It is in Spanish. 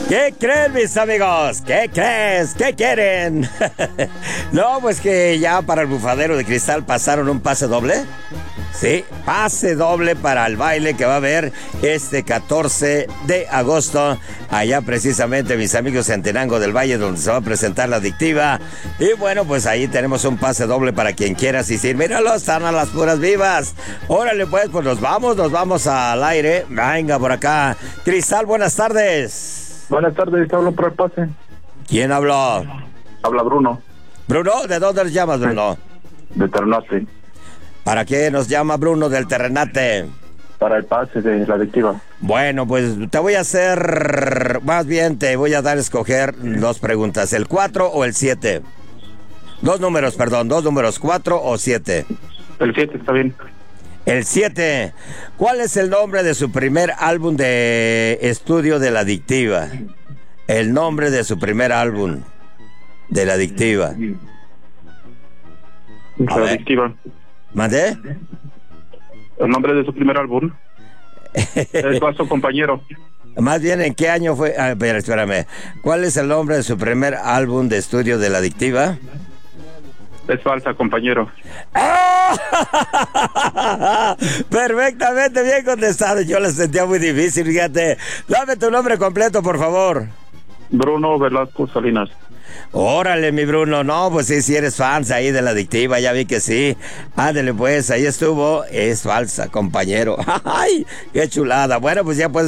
¿Qué creen, mis amigos? ¿Qué crees? ¿Qué quieren? No, pues que ya para el Bufadero de Cristal pasaron un pase doble. Sí, pase doble para el baile que va a haber este 14 de agosto, allá precisamente, mis amigos, en Tenango del Valle, donde se va a presentar La Adictiva. Y bueno, pues ahí tenemos un pase doble para quien quiera asistir. Míralo, están a las puras vivas. Órale, pues nos vamos al aire. Venga, por acá. Cristal, buenas tardes. Buenas tardes, hablo por el pase. ¿Quién habló? Habla Bruno. Bruno, ¿de dónde nos llamas, Bruno? De Ternate. ¿Para qué nos llama Bruno del Terrenate? Para el pase de La Adictiva. Bueno, pues te voy a hacer, más bien te voy a dar a escoger dos preguntas, ¿el 4 o el 7? Dos números, 4 o 7. El 7 está bien. El 7. ¿Cuál es el nombre de su primer álbum de estudio de La Adictiva? El nombre de su primer álbum de La Adictiva. La Adictiva. ¿Mandé? El nombre de su primer álbum es Falso Compañero. Más bien, ¿en qué año fue? A ver, espérame. ¿Cuál es el nombre de su primer álbum de estudio de La Adictiva? Es Falsa Compañero. ¡Oh! Perfectamente bien contestado. Yo lo sentía muy difícil, fíjate. Dame tu nombre completo, por favor. Bruno Velasco Salinas. Órale, mi Bruno. No, pues sí eres fans ahí de La Adictiva, ya vi que sí. Ándale, pues, ahí estuvo. Es Falsa Compañero. ¡Ay! ¡Qué chulada! Bueno, pues ya puedes